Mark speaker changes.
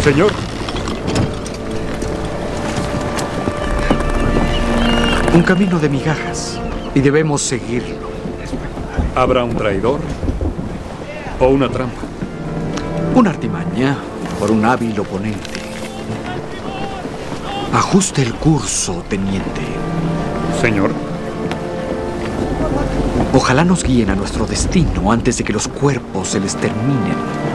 Speaker 1: Señor.
Speaker 2: Un camino de migajas, y debemos seguirlo.
Speaker 1: ¿Habrá un traidor o una trampa?
Speaker 2: Una artimaña por un hábil oponente. Ajuste el curso, teniente.
Speaker 1: Señor.
Speaker 2: Ojalá nos guíen a nuestro destino antes de que los cuerpos se les terminen.